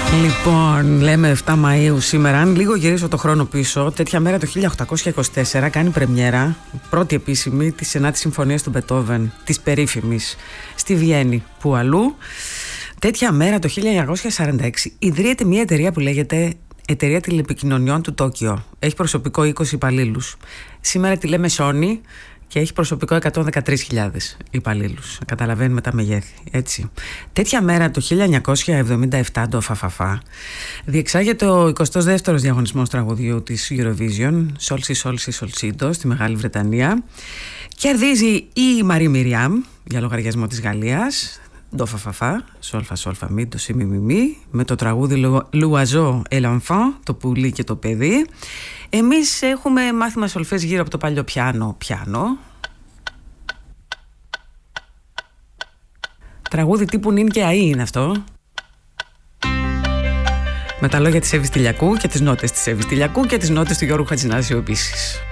Λοιπόν, λέμε 7 Μαΐου σήμερα. Αν λίγο γυρίσω το χρόνο πίσω, τέτοια μέρα το 1824 κάνει πρεμιέρα, πρώτη επίσημη, της 9ης Συμφωνίας του Μπετόβεν, της περίφημης, στη Βιέννη. Που αλλού, τέτοια μέρα το 1946 ιδρύεται μια εταιρεία που λέγεται Εταιρεία Τηλεπικοινωνιών του Τόκιο. Έχει προσωπικό 20 υπαλλήλους. Σήμερα τη λέμε Sony και έχει προσωπικό 113.000 υπαλλήλους. Καταλαβαίνουμε τα μεγέθη, έτσι. Τέτοια μέρα το 1977 το Φαφαφά διεξάγεται ο 22ος διαγωνισμός τραγουδιού της Eurovision, Solsi Solsi Solsido, στη Μεγάλη Βρετανία. Κερδίζει η Μαρή Μιριάμ για λογαριασμό της Γαλλίας. Ντο φαφαφά, σόλφα σόλφα μη, το σι μη μη, με το τραγούδι L'Oiseau et l'Enfant, το πουλί και το παιδί. Εμείς έχουμε μάθημα σολφές γύρω από το παλιό πιάνο. Τραγούδι τύπου νυν και αΐ είναι αυτό. Με τα λόγια της Εύης Τηλιακού και τις νότες της Εύης Τηλιακού και τις νότες του Γιώργου Χατζηνάσιου επίσης.